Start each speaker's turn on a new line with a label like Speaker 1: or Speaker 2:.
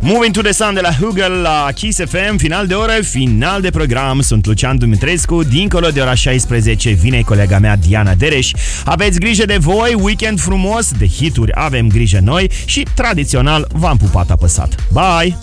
Speaker 1: Moving to the Sun de la Hugel la Kiss FM. Final de oră, final de program. Sunt Lucian Dumitrescu. Dincolo de ora 16 vine colega mea Diana Dereș. Aveți grijă de voi, weekend frumos. De hituri avem grijă noi. Și tradițional v-am pupat apăsat. Bye!